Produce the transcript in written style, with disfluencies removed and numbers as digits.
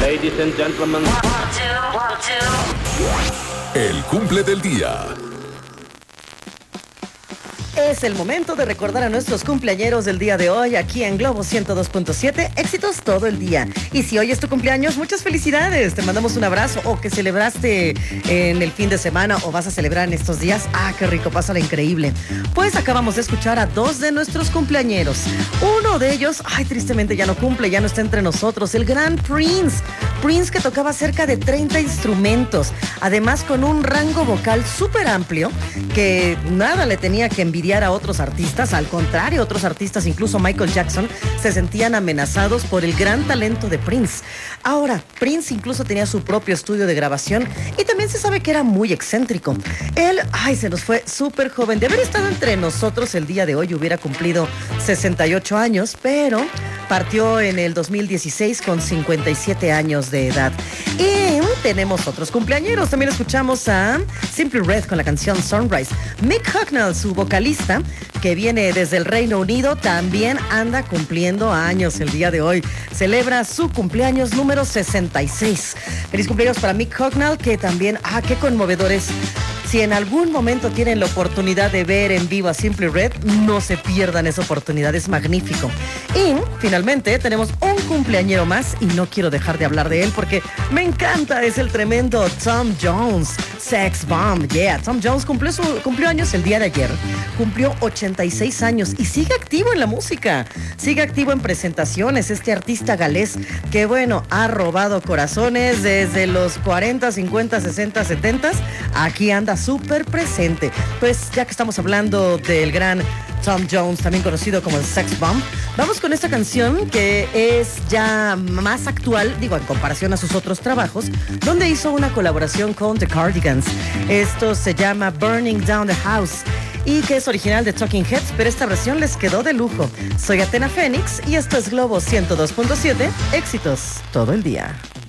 Ladies and gentlemen. El cumple del día. Es el momento de recordar a nuestros cumpleañeros del día de hoy aquí en Globo 102.7. Éxitos todo el día. Y si hoy es tu cumpleaños, muchas felicidades. Te mandamos un abrazo. O que celebraste en el fin de semana o vas a celebrar en estos días. Ah, qué rico, pásala increíble. Pues acabamos de escuchar a dos de nuestros cumpleañeros. Uno de ellos, ay, tristemente ya no cumple, ya no está entre nosotros. El gran Prince. Prince, que tocaba cerca de 30 instrumentos. Además con un rango vocal súper amplio que nada le tenía que envidiar a otros artistas. Al contrario, otros artistas, incluso Michael Jackson, se sentían amenazados por el gran talento de Prince. Ahora, Prince incluso tenía su propio estudio de grabación y también se sabe que era muy excéntrico. Él, ay, se nos fue súper joven. De haber estado entre nosotros el día de hoy hubiera cumplido 68 años, pero partió en el 2016 con 57 años de edad. Y tenemos otros cumpleañeros. También escuchamos a Simply Red con la canción Sunrise. Mick Hucknall, su vocalista, que viene desde el Reino Unido, también anda cumpliendo años el día de hoy. Celebra su cumpleaños número 66. Feliz cumpleaños para Mick Hucknall, que también, qué conmovedor es. Si en algún momento tienen la oportunidad de ver en vivo a Simply Red, no se pierdan esa oportunidad, es magnífico. Y finalmente tenemos un cumpleañero más y no quiero dejar de hablar de él porque me encanta, es el tremendo Tom Jones, Sex Bomb, yeah. Tom Jones cumplió años el día de ayer, cumplió 86 años y sigue activo en la música, sigue activo en presentaciones, este artista galés que bueno, ha robado corazones desde los 40, 50, 60, 70, aquí anda súper presente. Pues ya que estamos hablando del gran Tom Jones, también conocido como el Sex Bomb, vamos con esta canción que es ya más actual, digo, en comparación a sus otros trabajos, donde hizo una colaboración con The Cardigans. Esto se llama Burning Down the House y que es original de Talking Heads, pero esta versión les quedó de lujo. Soy Athena Fénix y esto es Globo 102.7, éxitos todo el día.